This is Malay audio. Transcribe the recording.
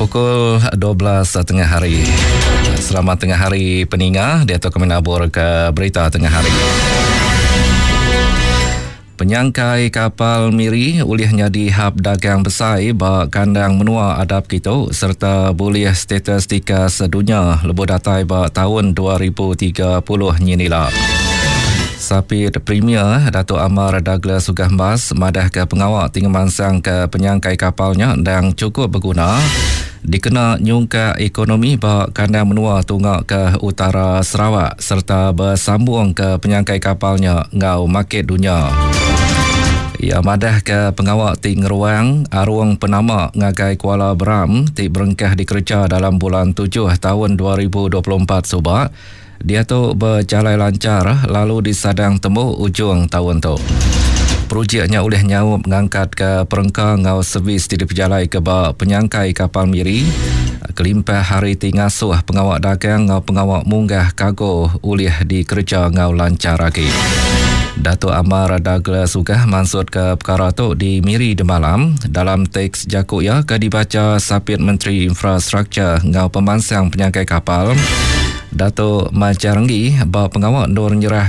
Pukul 12 tengah hari. Selamat tengah hari peningat. Dia tu kami nabur ke berita tengah hari. Penyangkai kapal Miri ulihnya di hab dagang besar bak kandang menua adab kita serta boleh statistika sedunia lebuh datai bak tahun 2030 nyinila. Sapit Premier Datuk Amar Douglas Sugahmas madah ke pengawal tinggal mansang ke penyangkai kapalnya dan cukup berguna dikena nyungka ekonomi bak kandang menua tunggak ke utara Sarawak serta bersambung ke penyangkai kapalnya ngau market dunia. Ia madah ke pengawal ting ruang arwang penama ngagai Kuala Beram ti berengkah dikerja dalam bulan 7 tahun 2024 subak. Dia tu berjalan lancar lalu disadang temu ujung tahun tu. Projeknya oleh nyawab mengangkat ke perengka ngau servis di perjalai ke bak penyangkai kapal Miri. Kelimpah hari tingasuh pengawak dagang ngau pengawak munggah kargo oleh dikerja ngau lancar lagi. Datuk Amar Douglas Sugah mansut ke perkara tu di Miri de malam dalam teks jakuk ya ke dibaca Sapit Menteri Infrastruktur ngau pemansang penyangkai kapal Datuk Majarenggi bahawa pengawal Nur nyerah